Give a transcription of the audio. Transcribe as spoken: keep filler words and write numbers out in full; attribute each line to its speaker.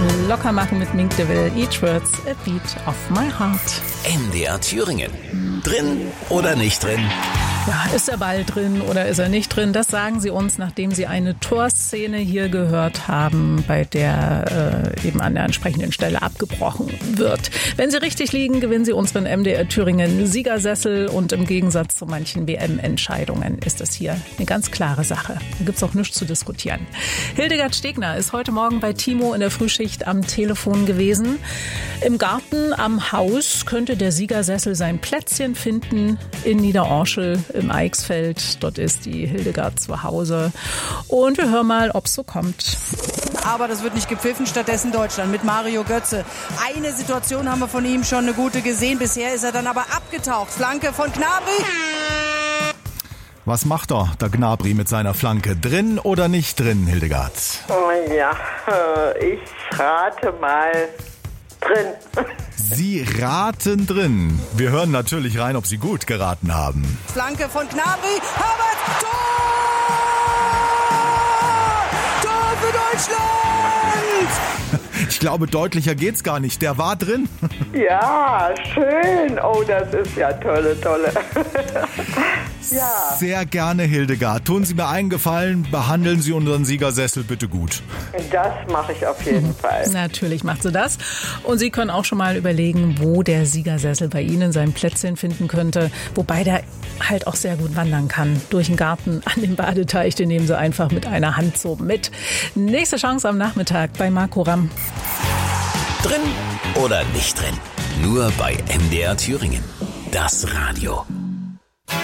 Speaker 1: Locker machen mit Mink DeVille. Each word's a beat of my heart.
Speaker 2: M D R Thüringen. Drin oder nicht drin?
Speaker 1: Ja, ist der Ball drin oder ist er nicht drin? Das sagen Sie uns, nachdem Sie eine Torszene hier gehört haben, bei der äh, eben an der entsprechenden Stelle abgebrochen wird. Wenn Sie richtig liegen, gewinnen Sie unseren M D R Thüringen Siegersessel und im Gegensatz zu manchen W M-Entscheidungen ist das hier eine ganz klare Sache. Da gibt's auch nichts zu diskutieren. Hildegard Stegner ist heute Morgen bei Timo in der Frühschicht am Telefon gewesen. Im Garten am Haus könnte der Siegersessel sein Plätzchen finden in Niederorschel im Eichsfeld. Dort ist die Hildegard zu Hause. Und wir hören mal, ob es so kommt.
Speaker 3: Aber das wird nicht gepfiffen, stattdessen Deutschland mit Mario Götze. Eine Situation haben wir von ihm schon eine gute gesehen. Bisher ist er dann aber abgetaucht. Flanke von Gnabry.
Speaker 4: Was macht er, der Gnabry, mit seiner Flanke? Drin oder nicht drin, Hildegard?
Speaker 5: Ja, ich rate mal drin.
Speaker 4: Sie raten drin. Wir hören natürlich rein, ob Sie gut geraten haben.
Speaker 3: Flanke von Gnabry. Havertz. Tor! Tor für Deutschland!
Speaker 4: Ich glaube, deutlicher geht's gar nicht. Der war drin.
Speaker 5: Ja, schön. Oh, das ist ja tolle, tolle. Ja.
Speaker 4: Sehr gerne, Hildegard. Tun Sie mir einen Gefallen, behandeln Sie unseren Siegersessel bitte gut.
Speaker 5: Das mache ich auf jeden Fall.
Speaker 1: Natürlich macht sie das. Und Sie können auch schon mal überlegen, wo der Siegersessel bei Ihnen sein Plätzchen finden könnte. Wobei der halt auch sehr gut wandern kann. Durch den Garten, an dem Badeteich, den nehmen Sie einfach mit einer Hand so mit. Nächste Chance am Nachmittag bei Marco Ramm.
Speaker 2: Drin oder nicht drin? Nur bei M D R Thüringen. Das Radio.